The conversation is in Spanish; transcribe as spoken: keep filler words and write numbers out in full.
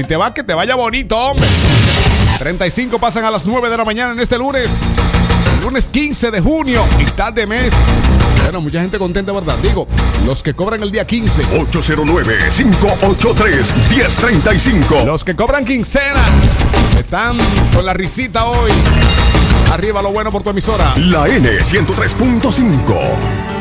te va, que te vaya bonito, hombre. treinta y cinco pasan a las nueve de la mañana en este lunes. Lunes quince de junio, mitad de mes. Bueno, mucha gente contenta, ¿verdad? Digo, los que cobran el día quince. ocho cero nueve, cinco ocho tres, uno cero tres cinco. Los que cobran quincena están con la risita hoy. Arriba lo bueno por tu emisora. La N ciento tres punto cinco.